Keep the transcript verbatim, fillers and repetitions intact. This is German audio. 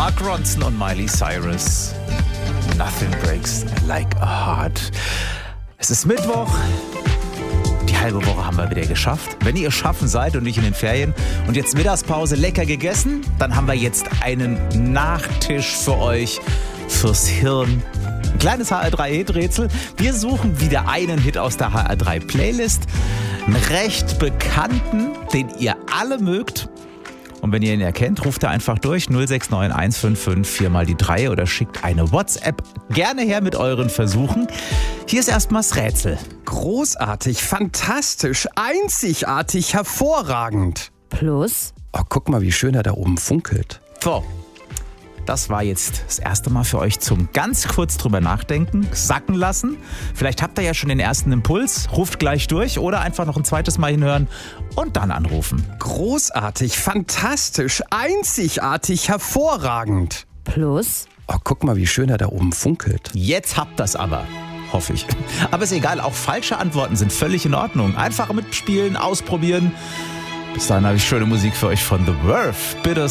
Mark Ronson und Miley Cyrus. Nothing breaks like a heart. Es ist Mittwoch. Die halbe Woche haben wir wieder geschafft. Wenn ihr schaffen seid und nicht in den Ferien und jetzt Mittagspause lecker gegessen, dann haben wir jetzt einen Nachtisch für euch, fürs Hirn. Ein kleines H R drei Hit-Rätsel. Wir suchen wieder einen Hit aus der H R drei Playlist. Einen recht bekannten, den ihr alle mögt. Und wenn ihr ihn erkennt, ruft er einfach durch null sechs neun eins fünf fünf vier mal die drei oder schickt eine WhatsApp. Gerne her mit euren Versuchen. Hier ist erstmal das Rätsel. Großartig, fantastisch, einzigartig, hervorragend. Plus? Oh, guck mal, wie schön er da oben funkelt. So, das war jetzt das erste Mal für euch zum ganz kurz drüber nachdenken, sacken lassen. Vielleicht habt ihr ja schon den ersten Impuls, ruft gleich durch oder einfach noch ein zweites Mal hinhören und dann anrufen. Großartig, fantastisch, einzigartig, hervorragend. Plus? Oh, guck mal, wie schön er da oben funkelt. Jetzt habt ihr's aber, hoffe ich. Aber ist egal, auch falsche Antworten sind völlig in Ordnung. Einfach mitspielen, ausprobieren. Bis dahin habe ich schöne Musik für euch von The Verve. Bitte